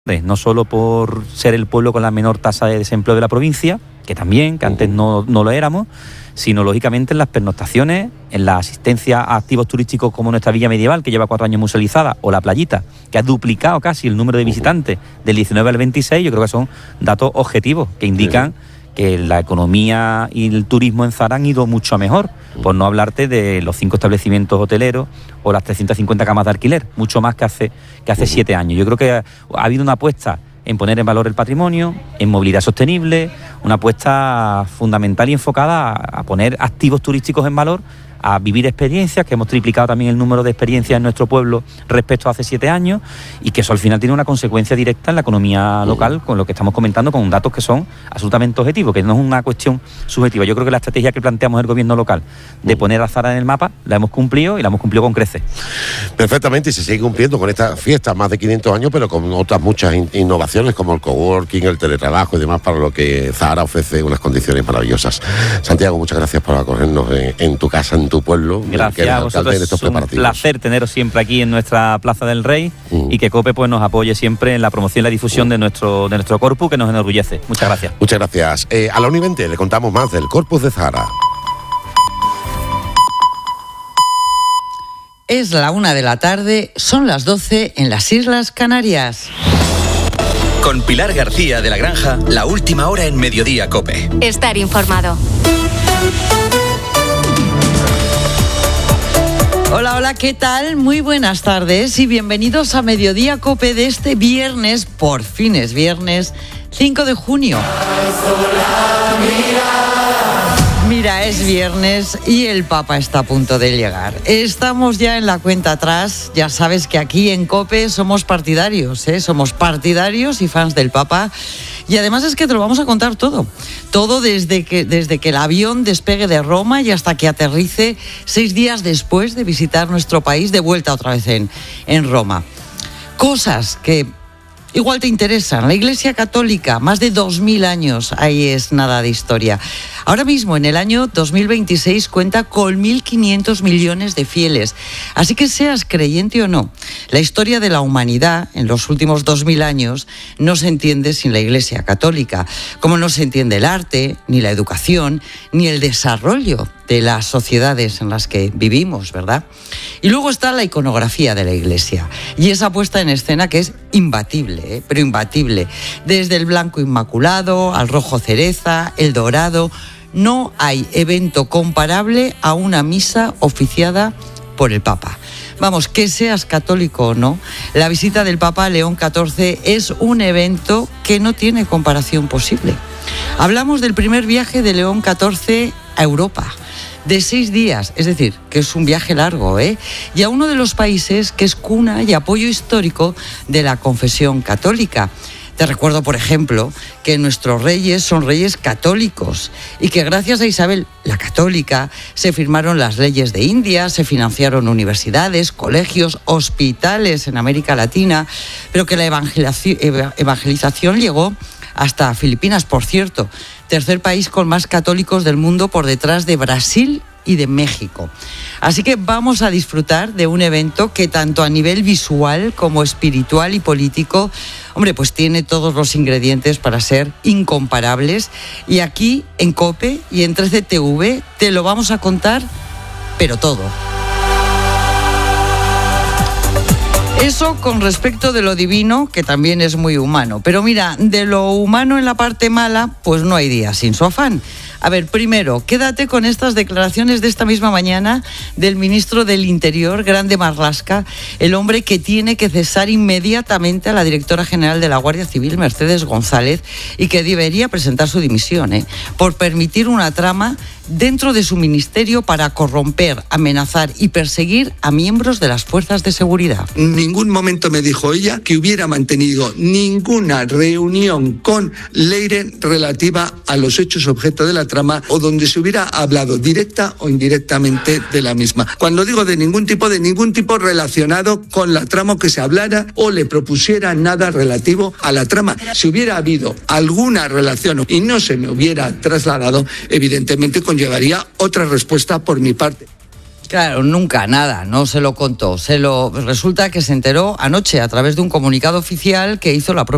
no solo por ser el pueblo con la menor tasa de desempleo de la provincia, que también, que antes no lo éramos, sino lógicamente en las pernoctaciones, en la asistencia a activos turísticos como nuestra Villa Medieval, que lleva 4 años musealizada, o la Playita, que ha duplicado casi el número de visitantes del 19 al 26, yo creo que son datos objetivos que indican que la economía y el turismo en Zara han ido mucho mejor, por no hablarte de los 5 establecimientos hoteleros o las 350 camas de alquiler, mucho más que hace 7 años. Yo creo que ha habido una apuesta en poner en valor el patrimonio, en movilidad sostenible, una apuesta fundamental y enfocada a poner activos turísticos en valor, a vivir experiencias, que hemos triplicado también el número de experiencias en nuestro pueblo respecto a hace 7 años, y que eso al final tiene una consecuencia directa en la economía local, con lo que estamos comentando, con datos que son absolutamente objetivos, que no es una cuestión subjetiva. Yo creo que la estrategia que planteamos el gobierno local de poner a Zara en el mapa, la hemos cumplido y la hemos cumplido con creces. Perfectamente, y se sigue cumpliendo con esta fiesta, más de 500 años, pero con otras muchas innovaciones como el coworking, el teletrabajo y demás, para lo que Zara ofrece unas condiciones maravillosas. Santiago, muchas gracias por acogernos en tu casa, en tu pueblo. Gracias a vosotros, es un placer teneros siempre aquí en nuestra Plaza del Rey y que COPE pues nos apoye siempre en la promoción y la difusión de nuestro corpus, que nos enorgullece. Muchas gracias. Muchas gracias. A la 1:20 le contamos más del Corpus de Zara. Es la 1 de la tarde, son las 12 en las Islas Canarias. Con Pilar García de la Granja, la última hora en Mediodía COPE. Estar informado. Hola, hola, ¿qué tal? Muy buenas tardes y bienvenidos a Mediodía COPE de este viernes, por fin es viernes, 5 de junio. Mira, es viernes y el Papa está a punto de llegar. Estamos ya en la cuenta atrás. Ya sabes que aquí en COPE somos partidarios, somos partidarios y fans del Papa. Y además es que te lo vamos a contar todo. Todo desde que el avión despegue de Roma y hasta que aterrice 6 días después de visitar nuestro país, de vuelta otra vez en Roma. Cosas que igual te interesan. La Iglesia Católica, más de 2000 años, ahí es nada de historia. Ahora mismo, en el año 2026, cuenta con 1.500 millones de fieles. Así que seas creyente o no, la historia de la humanidad en los últimos 2000 años no se entiende sin la Iglesia Católica, como no se entiende el arte, ni la educación, ni el desarrollo de las sociedades en las que vivimos, ¿verdad? Y luego está la iconografía de la Iglesia y esa puesta en escena que es imbatible, pero imbatible. Desde el blanco inmaculado al rojo cereza, el dorado, no hay evento comparable a una misa oficiada por el Papa. Vamos, que seas católico o no, la visita del Papa León XIV es un evento que no tiene comparación posible. Hablamos del primer viaje de León XIV a Europa, de 6 días, es decir, que es un viaje largo, y a uno de los países que es cuna y apoyo histórico de la confesión católica. Te recuerdo, por ejemplo, que nuestros reyes son reyes católicos y que gracias a Isabel la Católica se firmaron las leyes de India, se financiaron universidades, colegios, hospitales en América Latina, pero que la evangelización llegó hasta Filipinas, por cierto, tercer país con más católicos del mundo por detrás de Brasil y de México. Así que vamos a disfrutar de un evento que tanto a nivel visual como espiritual y político, hombre, pues tiene todos los ingredientes para ser incomparables. Y aquí en COPE y en 13TV te lo vamos a contar, pero todo. Eso con respecto de lo divino, que también es muy humano. Pero mira, de lo humano en la parte mala, pues no hay día sin su afán. A ver, primero, quédate con estas declaraciones de esta misma mañana del ministro del Interior, Grande Marlaska, el hombre que tiene que cesar inmediatamente a la directora general de la Guardia Civil, Mercedes González, y que debería presentar su dimisión, por permitir una trama dentro de su ministerio para corromper, amenazar y perseguir a miembros de las fuerzas de seguridad. En ningún momento me dijo ella que hubiera mantenido ninguna reunión con Leire relativa a los hechos objeto de la trama o donde se hubiera hablado directa o indirectamente de la misma. Cuando digo de ningún tipo relacionado con la trama, que se hablara o le propusiera nada relativo a la trama. Si hubiera habido alguna relación y no se me hubiera trasladado, evidentemente conllevaría otra respuesta por mi parte. Claro, nunca, nada, no se lo contó. Resulta que se enteró anoche a través de un comunicado oficial que hizo la propia